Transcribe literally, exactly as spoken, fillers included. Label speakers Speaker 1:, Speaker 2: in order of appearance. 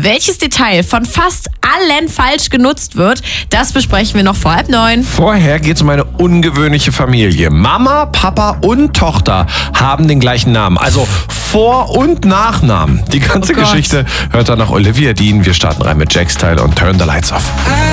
Speaker 1: Welches Detail von fast allen falsch genutzt wird, das besprechen wir noch vor halb neun.
Speaker 2: Vorher geht es um eine ungewöhnliche Familie. Mama, Papa und Tochter haben den gleichen Namen. Also Vor- und Nachnamen. Die ganze
Speaker 1: Oh Gott.
Speaker 2: Geschichte hört dann nach Olivia Dean. Wir starten rein mit Jack Style und Turn the Lights Off.